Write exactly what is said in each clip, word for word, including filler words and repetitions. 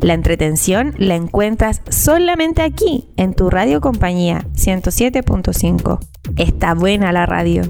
La entretención la encuentras solamente aquí, en tu radio compañía ciento siete punto cinco. Está buena la radio.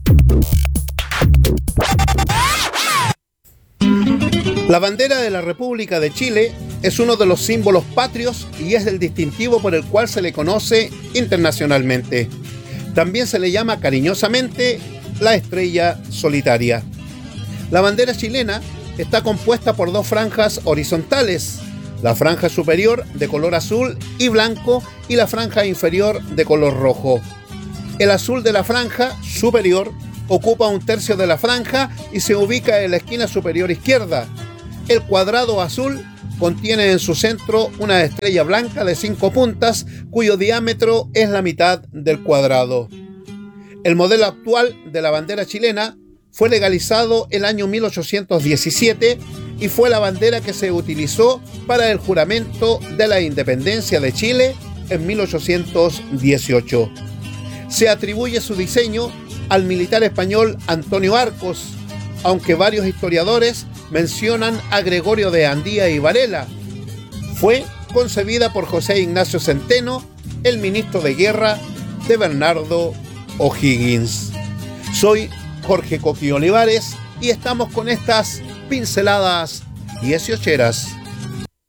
La bandera de la República de Chile es uno de los símbolos patrios y es el distintivo por el cual se le conoce internacionalmente. También se le llama cariñosamente la estrella solitaria. La bandera chilena está compuesta por dos franjas horizontales, la franja superior de color azul y blanco y la franja inferior de color rojo. El azul de la franja superior ocupa un tercio de la franja y se ubica en la esquina superior izquierda. El cuadrado azul contiene en su centro una estrella blanca de cinco puntas cuyo diámetro es la mitad del cuadrado. El modelo actual de la bandera chilena fue legalizado el año mil ochocientos diecisiete y fue la bandera que se utilizó para el juramento de la independencia de Chile en mil ochocientos dieciocho. Se atribuye su diseño al militar español Antonio Arcos, aunque varios historiadores mencionan a Gregorio de Andía y Varela. Fue concebida por José Ignacio Centeno, el ministro de Guerra de Bernardo O'Higgins. Soy Jorge Coqui Olivares y estamos con estas pinceladas dieciocheras.